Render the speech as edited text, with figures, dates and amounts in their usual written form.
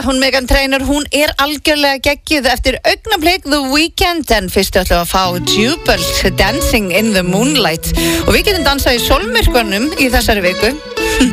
hún Meghan Trainor, hún algjörlega geggjuð eftir augnablik The Weeknd, en fyrst ætlum við að fá Jubel, Dancing in the Moonlight, og við getum dansað í sólmyrkvanum í þessari viku.